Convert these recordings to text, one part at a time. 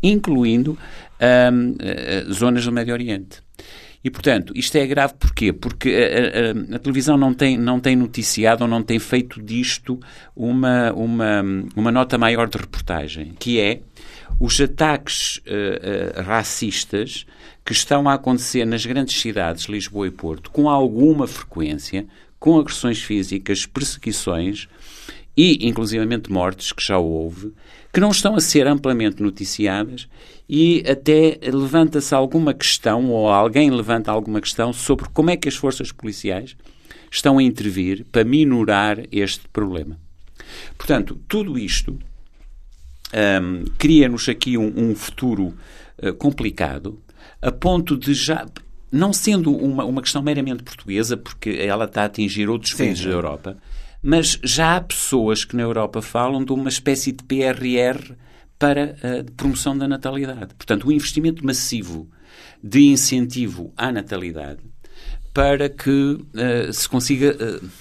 incluindo zonas do Médio Oriente. E, portanto, isto é grave porquê? Porque a televisão não tem noticiado ou não tem feito disto uma nota maior de reportagem, que é os ataques racistas que estão a acontecer nas grandes cidades, Lisboa e Porto, com alguma frequência, com agressões físicas, perseguições e, inclusivamente, mortes, que já houve, que não estão a ser amplamente noticiadas e até levanta-se alguma questão, ou alguém levanta alguma questão sobre como é que as forças policiais estão a intervir para minorar este problema. Portanto, tudo isto cria-nos aqui um futuro complicado, a ponto de já, não sendo uma questão meramente portuguesa, porque ela está a atingir outros países da Europa, mas já há pessoas que na Europa falam de uma espécie de PRR para a promoção da natalidade. Portanto, um investimento massivo de incentivo à natalidade para que se consiga,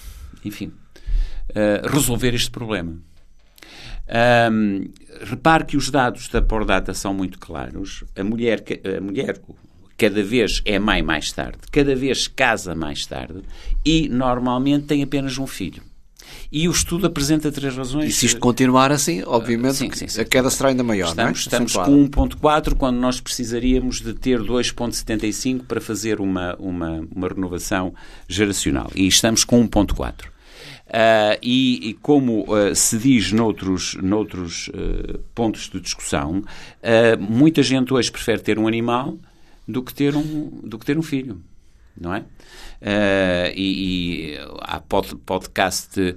resolver este problema. Repare que os dados da Pordata são muito claros. A mulher cada vez é mãe mais tarde, cada vez casa mais tarde e normalmente tem apenas um filho. E o estudo apresenta 3 razões. E se isto continuar assim, obviamente sim. A queda será ainda maior, estamos com 1.4 quando nós precisaríamos de ter 2.75 para fazer uma renovação geracional. E estamos com 1.4. E como se diz noutros pontos de discussão, muita gente hoje prefere ter um animal do que ter um filho, não é? Há podcasts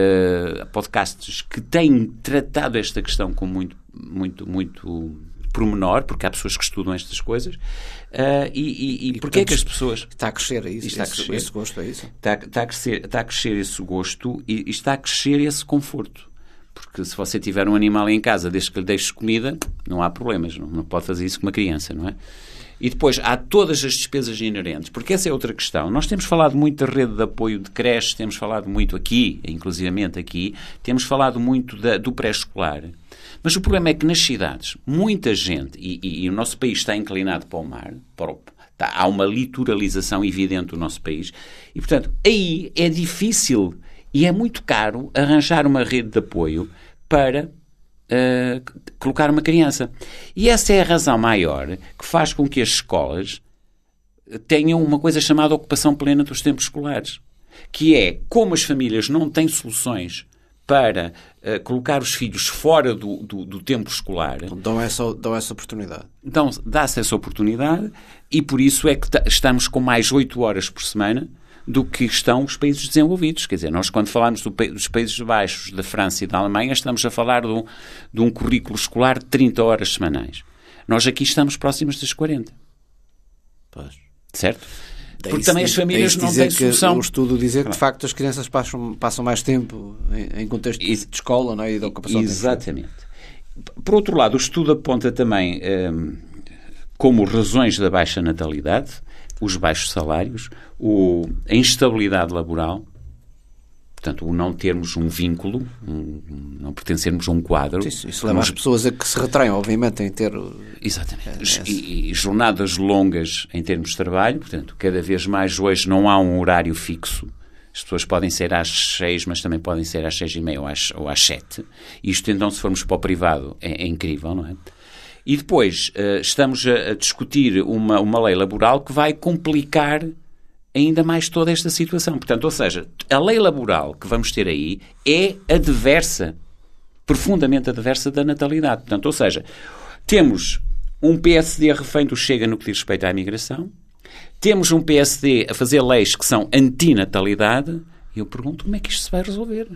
que têm tratado esta questão com muito pormenor, porque há pessoas que estudam estas coisas. E porquê é que as pessoas... Está a crescer, é isso? Está a crescer. Esse gosto, é isso? Está a crescer esse gosto e está a crescer esse conforto. Porque se você tiver um animal em casa, desde que lhe deixe comida, não há problemas. Não pode fazer isso com uma criança, não é? E depois há todas as despesas inerentes, porque essa é outra questão. Nós temos falado muito da rede de apoio de creches, temos falado muito aqui, inclusivamente aqui, temos falado muito do pré-escolar. Mas o problema é que nas cidades, muita gente, e o nosso país está inclinado para o mar, há uma litoralização evidente do nosso país, e portanto aí é difícil e é muito caro arranjar uma rede de apoio para colocar uma criança. E essa é a razão maior que faz com que as escolas tenham uma coisa chamada ocupação plena dos tempos escolares, que é, como as famílias não têm soluções para colocar os filhos fora do tempo escolar... Dão essa oportunidade. Então, dá-se essa oportunidade e por isso é que estamos com mais 8 horas por semana do que estão os países desenvolvidos. Quer dizer, nós quando falamos dos Países Baixos, da França e da Alemanha, estamos a falar de um currículo escolar de 30 horas semanais. Nós aqui estamos próximos das 40. Pois. Certo? Porque também as famílias não têm solução. O estudo dizer que, de facto, as crianças passam mais tempo em contexto de escola, não é? E da ocupação. Exatamente. Por outro lado, o estudo aponta também como razões da baixa natalidade, os baixos salários, a instabilidade laboral, portanto, o não termos um vínculo, não pertencermos a um quadro. Sim, isso leva as pessoas a que se retraem, obviamente, em ter... Exatamente. E jornadas longas em termos de trabalho, portanto, cada vez mais hoje não há um horário fixo. As pessoas podem ser às 6, mas também podem ser às 6h30 ou às 7. Isto, então, se formos para o privado, é incrível, não é? E depois estamos a discutir uma lei laboral que vai complicar ainda mais toda esta situação. Portanto, ou seja, a lei laboral que vamos ter aí é adversa, profundamente adversa da natalidade. Portanto, ou seja, temos um PSD refém do Chega no que diz respeito à imigração, temos um PSD a fazer leis que são antinatalidade, e eu pergunto como é que isto se vai resolver?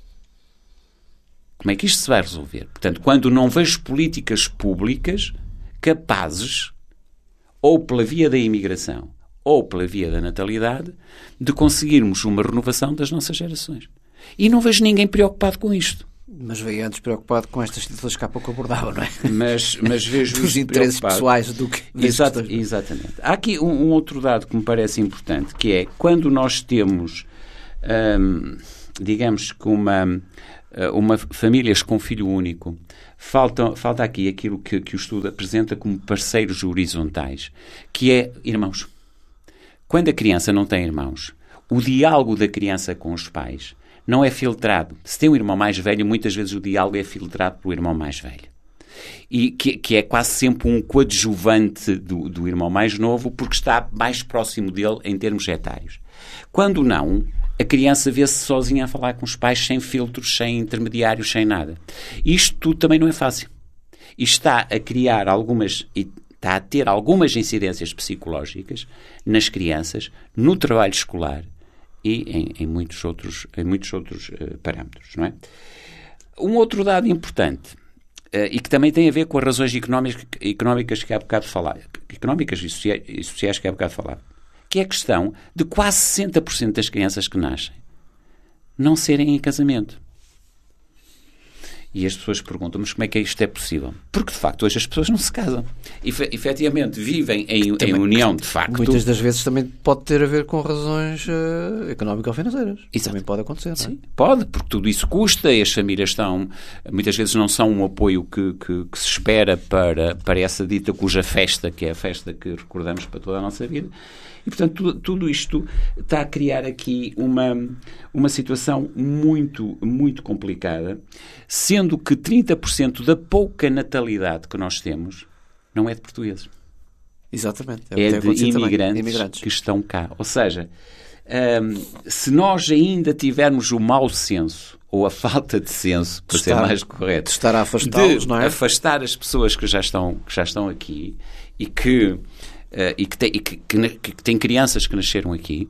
Como é que isto se vai resolver? Portanto, quando não vejo políticas públicas capazes, ou pela via da imigração, ou pela via da natalidade, de conseguirmos uma renovação das nossas gerações. E não vejo ninguém preocupado com isto. Mas veio antes preocupado com estas situações que há pouco abordava, não é? Mas vejo dos interesses pessoais do que... Exatamente. Há aqui um outro dado que me parece importante, que é quando nós temos, digamos que famílias com filho único falta aqui aquilo que o estudo apresenta como parceiros horizontais, que é irmãos. Quando a criança não tem irmãos, o diálogo da criança com os pais não é filtrado. Se tem um irmão mais velho, muitas vezes o diálogo é filtrado pelo irmão mais velho. E que é quase sempre um coadjuvante do irmão mais novo, porque está mais próximo dele em termos etários. Quando não, a criança vê-se sozinha a falar com os pais, sem filtros, sem intermediários, sem nada. Isto tudo também não é fácil. E está a criar está a ter algumas incidências psicológicas nas crianças, no trabalho escolar e em muitos outros parâmetros, não é? Um outro dado importante, e que também tem a ver com as razões económicas que há bocado falar, económicas e sociais que há bocado falar, que é a questão de quase 60% das crianças que nascem não serem em casamento. E as pessoas perguntam, mas como é que isto é possível? Porque, de facto, hoje as pessoas não se casam. Efetivamente, vivem em união, de facto. Muitas das vezes também pode ter a ver com razões económico-financeiras. Isso também pode acontecer, não é? Sim, pode, porque tudo isso custa e as famílias muitas vezes não são um apoio que se espera para essa dita cuja festa, que é a festa que recordamos para toda a nossa vida. E, portanto, tudo isto está a criar aqui uma situação muito, muito complicada, sendo que 30% da pouca natalidade que nós temos não é de portugueses. Exatamente. É de imigrantes que estão cá. Ou seja, se nós ainda tivermos o mau senso, ou a falta de senso, para ser mais correto, de estar a afastá-los, não é? Afastar as pessoas que já estão aqui e que têm crianças que nasceram aqui,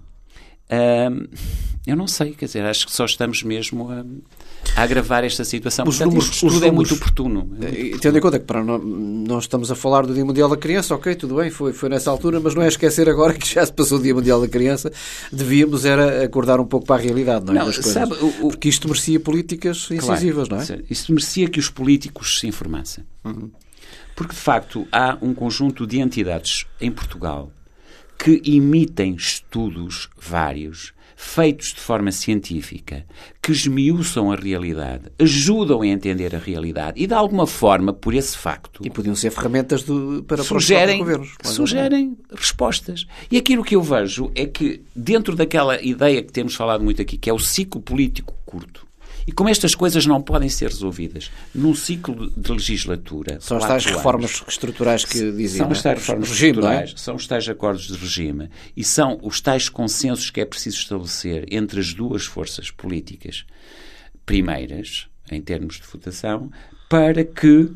eu não sei, quer dizer, acho que só estamos mesmo a agravar esta situação. Portanto, isto tudo é muito oportuno. Tendo em conta que nós estamos a falar do Dia Mundial da Criança, ok, tudo bem, foi nessa altura, mas não é esquecer agora que já se passou o Dia Mundial da Criança, devíamos era acordar um pouco para a realidade, não é? Das coisas. Sabe, porque isto merecia políticas incisivas, claro, não é? Isto merecia que os políticos se informassem. Uhum. Porque, de facto, há um conjunto de entidades em Portugal que emitem estudos vários, feitos de forma científica, que esmiuçam a realidade, ajudam a entender a realidade e, de alguma forma, por esse facto... E podiam ser ferramentas para os governos. Sugerem respostas. E aquilo que eu vejo é que, dentro daquela ideia que temos falado muito aqui, que é o ciclo político curto, e como estas coisas não podem ser resolvidas num ciclo de legislatura... São as tais reformas estruturais que diziam. São as tais reformas estruturais, são os tais acordos de regime e são os tais consensos que é preciso estabelecer entre as duas forças políticas primeiras, em termos de votação, para que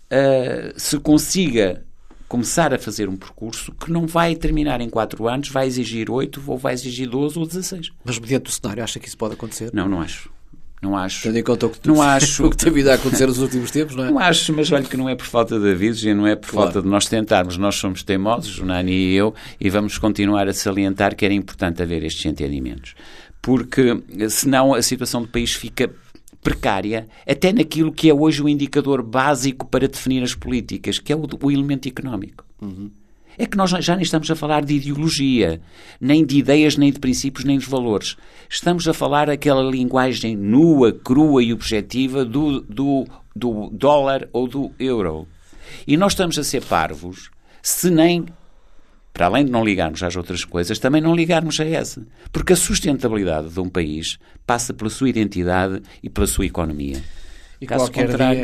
se consiga começar a fazer um percurso que não vai terminar em 4 anos, vai exigir 8 ou vai exigir 12 ou 16. Mas mediante o cenário, acha que isso pode acontecer? Não acho. Não acho. Tendo em conta o que tem vindo a acontecer nos últimos tempos, não é? Não acho, mas olha que não é por falta de avisos e não é por falta de nós tentarmos. Nós somos teimosos, o Nani e eu, e vamos continuar a salientar que era importante haver estes entendimentos. Porque senão a situação do país fica precária, até naquilo que é hoje o indicador básico para definir as políticas, que é o elemento económico. Uhum. É que nós já nem estamos a falar de ideologia, nem de ideias, nem de princípios, nem de valores. Estamos a falar aquela linguagem nua, crua e objetiva do dólar ou do euro. E nós estamos a ser parvos se nem, para além de não ligarmos às outras coisas, também não ligarmos a essa. Porque a sustentabilidade de um país passa pela sua identidade e pela sua economia. E qualquer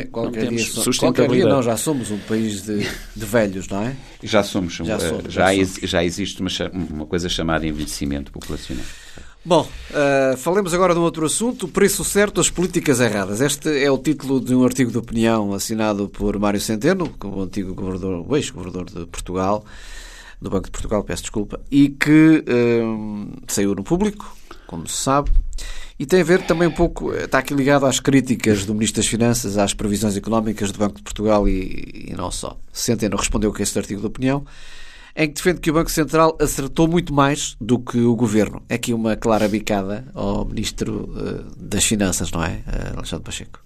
dia nós já somos um país de velhos, não é? Já somos. Já existe uma coisa chamada envelhecimento populacional. Bom, falemos agora de um outro assunto, o preço certo das políticas erradas. Este é o título de um artigo de opinião assinado por Mário Centeno, o antigo ex-governador de Portugal, do Banco de Portugal, peço desculpa, e que saiu no Público, como se sabe, e tem a ver também um pouco, está aqui ligado às críticas do Ministro das Finanças, às previsões económicas do Banco de Portugal e não só. Centeno respondeu com este artigo de opinião, em que defende que o Banco Central acertou muito mais do que o Governo. É aqui uma clara bicada ao Ministro das Finanças, não é, Alexandre Pacheco?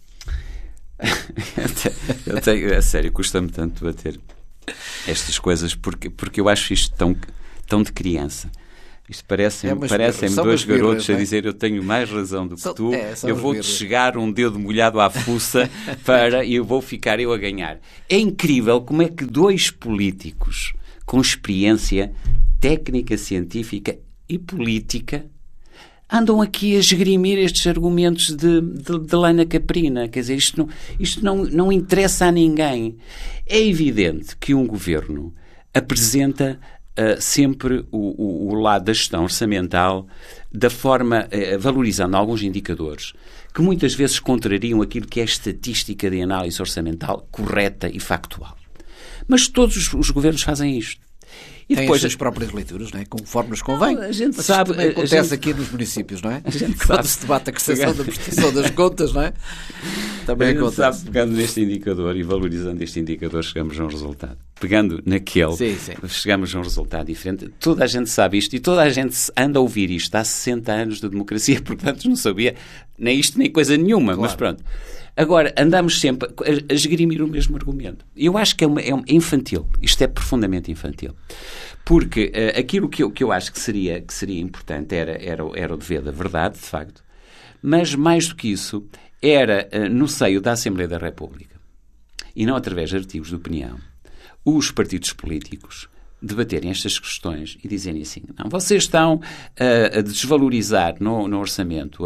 A sério, custa-me tanto bater estas coisas, porque eu acho isto tão de criança. Isto parecem-me dois garotos a dizer eu tenho mais razão do que tu, eu vou-te chegar um dedo molhado à fuça e eu vou ficar eu a ganhar. É incrível como é que dois políticos com experiência técnica, científica e política andam aqui a esgrimir estes argumentos de lana caprina. Quer dizer, isto não interessa a ninguém. É evidente que um governo apresenta sempre o lado da gestão orçamental da forma, valorizando alguns indicadores que muitas vezes contrariam aquilo que é a estatística de análise orçamental correta e factual. Mas todos os governos fazem isto. E depois as próprias leituras, não é? Conforme nos convém. A gente sabe, também acontece aqui nos municípios, não é? Quando se debate a questão da prestação das contas, não é? Também acontece. Sabe, pegando neste indicador e valorizando este indicador, chegamos a um resultado. Pegando naquele, chegamos a um resultado diferente. Toda a gente sabe isto e toda a gente anda a ouvir isto há 60 anos de democracia, portanto não sabia nem isto nem coisa nenhuma, claro. Mas pronto. Agora, andamos sempre a esgrimir o mesmo argumento. Eu acho que é infantil. Isto é profundamente infantil. Porque aquilo que eu acho que seria importante era o dever da verdade, de facto, mas mais do que isso, era no seio da Assembleia da República, e não através de artigos de opinião, os partidos políticos debaterem estas questões e dizerem assim, não, vocês estão a desvalorizar no orçamento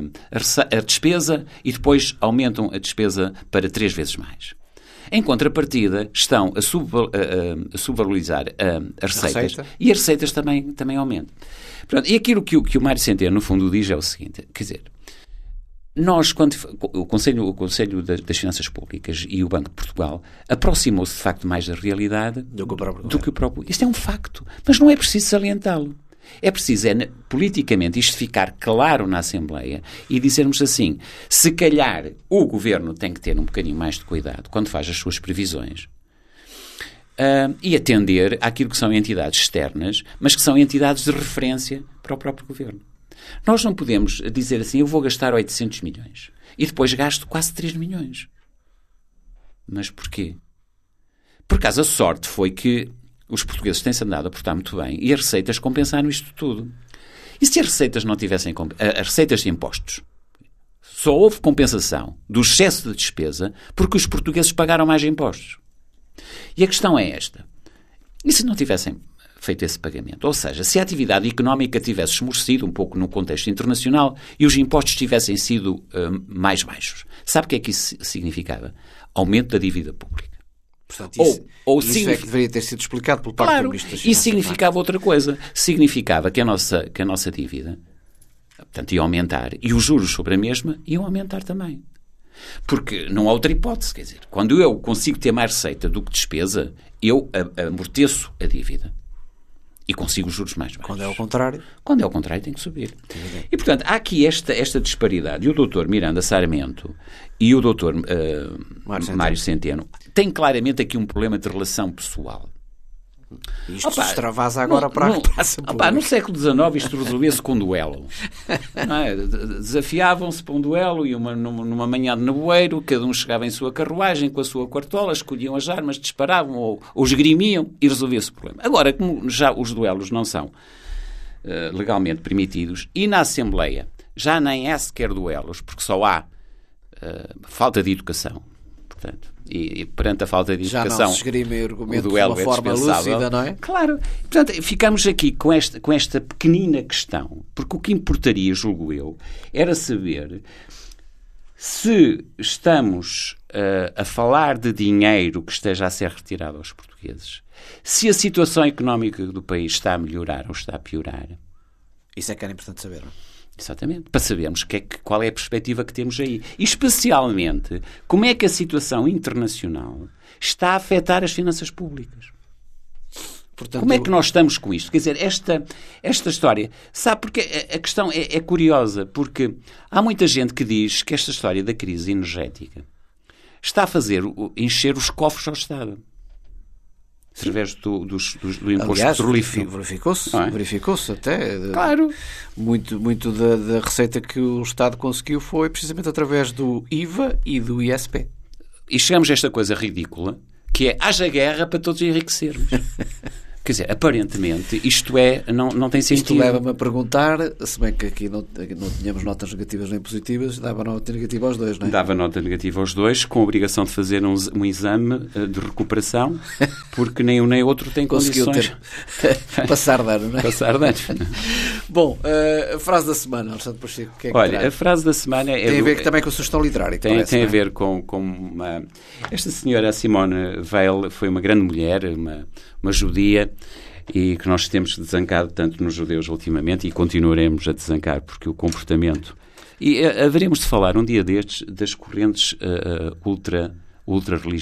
a despesa e depois aumentam a despesa para 3 vezes mais. Em contrapartida, estão a subvalorizar as receitas e as receitas também aumentam. Portanto, e aquilo que o Mário Centeno, no fundo, diz é o seguinte, quer dizer, nós, o Conselho das Finanças Públicas e o Banco de Portugal aproximou-se de facto mais da realidade do que o próprio. Isto é um facto, mas não é preciso salientá-lo. É preciso, politicamente, isto ficar claro na Assembleia e dizermos assim, se calhar o Governo tem que ter um bocadinho mais de cuidado quando faz as suas previsões e atender àquilo que são entidades externas, mas que são entidades de referência para o próprio Governo. Nós não podemos dizer assim, eu vou gastar 800 milhões e depois gasto quase 3 milhões. Mas porquê? Por acaso a sorte foi que os portugueses têm-se andado a portar muito bem e as receitas compensaram isto tudo. E se as receitas não tivessem... As receitas de impostos, só houve compensação do excesso de despesa porque os portugueses pagaram mais impostos. E a questão é esta. E se não tivessem feito esse pagamento? Ou seja, se a atividade económica tivesse esmorecido um pouco no contexto internacional e os impostos tivessem sido mais baixos. Sabe o que é que isso significava? Aumento da dívida pública. Portanto, isso é que deveria ter sido explicado pelo parte do Ministro das Finanças. Isso significava outra coisa. Significava que a nossa dívida, portanto, ia aumentar e os juros sobre a mesma iam aumentar também. Porque não há outra hipótese. Quer dizer, quando eu consigo ter mais receita do que despesa, eu amorteço a dívida. E consigo os juros mais baixos. Quando é ao contrário? Quando é ao contrário, tem que subir. E, portanto, há aqui esta disparidade. E o Dr. Miranda Sarmento e o Dr. Mário Centeno têm claramente aqui um problema de relação pessoal. Isto se extravasa agora para a praça pública. No século XIX isto resolvia-se com um duelo. Não é? Desafiavam-se para um duelo e numa manhã de nevoeiro, cada um chegava em sua carruagem com a sua quartola, escolhiam as armas, disparavam ou esgrimiam e resolvia-se o problema. Agora, como já os duelos não são legalmente permitidos e na Assembleia já nem é sequer duelos, porque só há falta de educação, portanto, e perante a falta de educação, já não se esgrime argumentos de uma forma lúcida, não é? Claro. Portanto, ficamos aqui com esta pequenina questão, porque o que importaria, julgo eu, era saber se estamos a falar de dinheiro que esteja a ser retirado aos portugueses, se a situação económica do país está a melhorar ou está a piorar. Isso é que era importante saber, não é? Exatamente, para sabermos qual é a perspectiva que temos aí. E, especialmente, como é que a situação internacional está a afetar as finanças públicas. Portanto, como é que nós estamos com isto? Quer dizer, esta história... Sabe, porque a questão é curiosa, porque há muita gente que diz que esta história da crise energética está a fazer encher os cofres ao Estado. Através do imposto petrolífero. Verificou-se até. Claro. Muito da receita que o Estado conseguiu foi precisamente através do IVA e do ISP. E chegamos a esta coisa ridícula, que é haja guerra para todos enriquecermos. Quer dizer, aparentemente, isto não tem sentido. Isto leva-me a perguntar, se bem que aqui não tínhamos notas negativas nem positivas, dava nota negativa aos dois, não é? Dava nota negativa aos dois, com a obrigação de fazer um exame de recuperação, porque nem um nem outro tem condições. Passar de ano, não é? Passar de ano. Bom, a frase da semana, Alexandre Pacheco, o que é que Olha, traz? a frase da semana é... Tem a ver também com a sugestão literária. Tem a ver com com esta senhora Simone Weil foi uma grande mulher, uma judia, e que nós temos desancado tanto nos judeus ultimamente e continuaremos a desancar, porque o comportamento... E haveremos de falar um dia destes das correntes ultra-religiosas